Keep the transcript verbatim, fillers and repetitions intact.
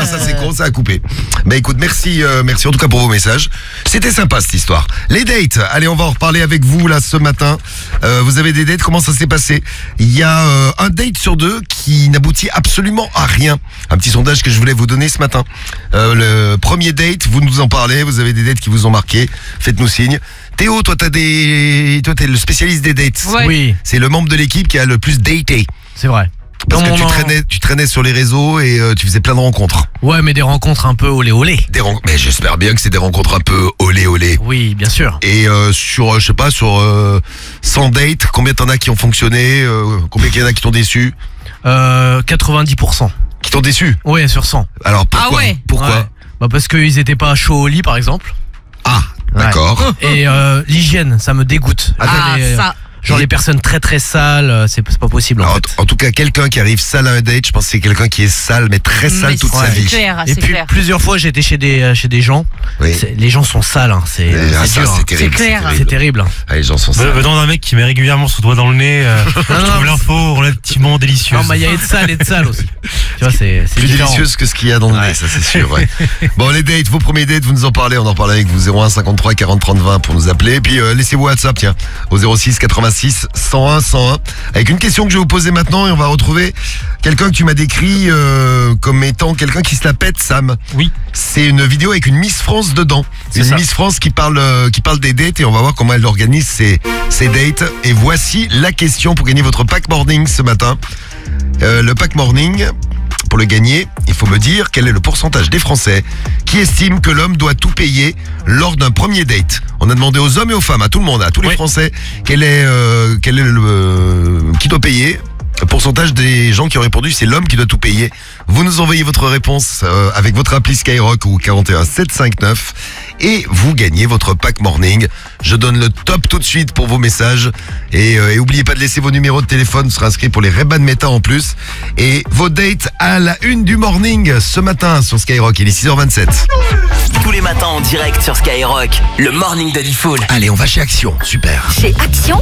Ah, ça c'est con, ça a coupé. Bah écoute, merci, euh, merci en tout cas pour vos messages. C'était sympa cette histoire. Les dates, allez, on va en reparler avec vous là ce matin. Euh, vous avez des dates, comment ça s'est passé? Il y a euh, un date sur deux qui n'aboutit absolument à rien. Un petit sondage que je voulais vous donner ce matin. Euh, le premier date, vous nous en parlez, vous avez des dates qui vous ont marqué, faites-nous signe. Théo, toi t'as des, toi t'es le spécialiste des dates. Ouais. Oui. C'est le membre de l'équipe qui a le plus daté. C'est vrai. Parce Dans que mon tu en- traînais, tu traînais sur les réseaux et euh, tu faisais plein de rencontres. Ouais, mais des rencontres un peu olé olé. Des ren- Mais j'espère bien que c'est des rencontres un peu olé olé. Oui, bien sûr. Et euh, sur, euh, je sais pas, sur euh, cent dates, combien t'en as qui ont fonctionné, euh, combien il y en a qui t'ont déçu, Euh, quatre-vingt-dix pour cent. qui t'ont déçu. Ouais, sur cent. Alors pourquoi? Ah ouais. Pourquoi? Ouais. Bah parce qu'ils étaient pas chauds au lit, par exemple. Ah, d'accord. Et euh, l'hygiène, ça me dégoûte. Ah, Ah, les, ça. Genre les personnes très très sales, euh, c'est c'est pas possible en Alors, fait. en, en tout cas, quelqu'un qui arrive sale à un date, je pense que c'est quelqu'un qui est sale, mais très sale Mais toute c'est sa vie. clair, Et c'est puis clair. plusieurs fois j'étais chez des euh, chez des gens. Oui. C'est- Les gens sont sales, hein. c'est Et, ah, c'est ça, dur. hein. c'est terrible. C'est clair. C'est terrible. hein. Ah, les gens sont Ve- sales. Venant d'un mec qui met régulièrement son doigt dans le nez, euh, je non, trouve mais- l'info relativement délicieuse. Non, mais il y a de sale et de sale aussi. Tu vois, c'est c'est Plus différent. délicieuse que ce qu'il y a dans le nez, Ouais. ça c'est sûr. Ouais. Bon, les dates, vos premiers dates, vous nous en parlez, on en parle avec vous. zéro un cinquante-trois quarante trente vingt pour nous appeler. Et puis euh, laissez-vous WhatsApp, tiens, au zéro six quatre-vingt-six cent un cent un. Avec une question que je vais vous poser maintenant et on va retrouver quelqu'un que tu m'as décrit euh, comme étant quelqu'un qui se la pète, Sam. Oui. C'est une vidéo avec une Miss France dedans. C'est Une ça. Miss France qui parle, euh, qui parle des dates et on va voir comment elle organise ses, ses dates. Et voici la question pour gagner votre pack morning ce matin. Euh, le pack morning, pour le gagner, il faut me dire quel est le pourcentage des Français qui estiment que l'homme doit tout payer lors d'un premier date. On a demandé aux hommes et aux femmes, à tout le monde, à tous les Oui. Français, quel est, euh, quel est le, euh, qui doit payer. Le pourcentage des gens qui ont répondu, c'est l'homme qui doit tout payer. Vous nous envoyez votre réponse euh, avec votre appli Skyrock ou quarante et un sept cent cinquante-neuf et vous gagnez votre pack morning. Je donne le top tout de suite pour vos messages et, euh, et oubliez pas de laisser vos numéros de téléphone, sera inscrit pour les Ray-Ban Meta en plus et vos dates à la une du morning ce matin sur Skyrock. Il est six heures vingt-sept. Tous les matins en direct sur Skyrock, le morning de Diffoul. Allez, on va chez Action, super. Chez Action,